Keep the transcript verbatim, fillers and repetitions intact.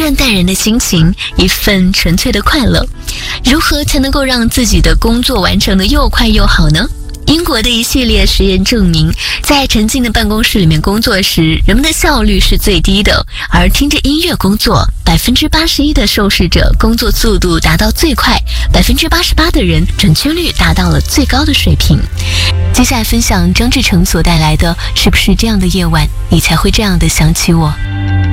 份淡然的心情，一份纯粹的快乐。如何才能够让自己的工作完成的又快又好呢？英国的一系列实验证明，在沉浸的办公室里面工作时，人们的效率是最低的，而听着音乐工作，百分之八十一的受试者工作速度达到最快，百分之八十八的人准确率达到了最高的水平。接下来分享张志成所带来的《是不是这样的夜晚，你才会这样的想起我》。